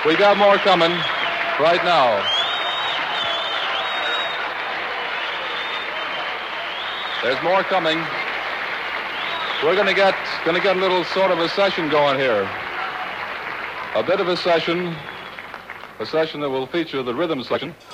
We got more coming right now. There's more coming. We're going to get a little sort of a session going here. A bit of a session that will feature the rhythm section.